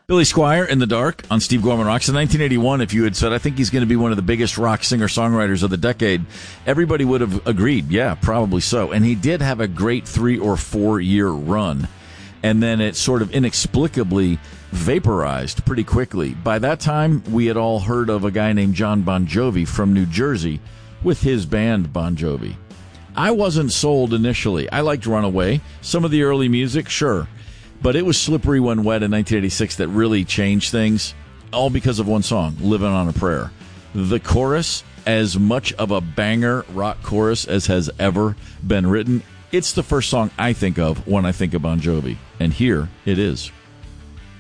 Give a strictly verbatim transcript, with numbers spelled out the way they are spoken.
Billy Squier, In the Dark, on Steve Gorman Rocks. In nineteen eighty-one, if you had said, I think he's going to be one of the biggest rock singer-songwriters of the decade, everybody would have agreed, yeah, probably so. And he did have a great three- or four-year run. And then it sort of inexplicably vaporized pretty quickly. By that time, we had all heard of a guy named John Bon Jovi from New Jersey with his band Bon Jovi. I wasn't sold initially. I liked Runaway. Some of the early music, sure. But it was Slippery When Wet in nineteen eighty-six that really changed things, all because of one song, Living on a Prayer. The chorus, as much of a banger rock chorus as has ever been written, it's the first song I think of when I think of Bon Jovi. And here it is.